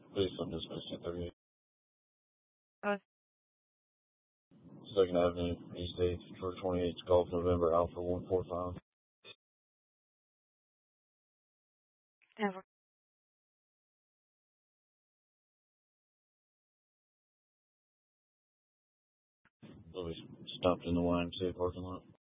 Please, I'm just missing 38. Oh, 2nd Avenue, East 8th, for 28, Golf November, Alpha 145. never. So we stopped in the YMCA parking lot.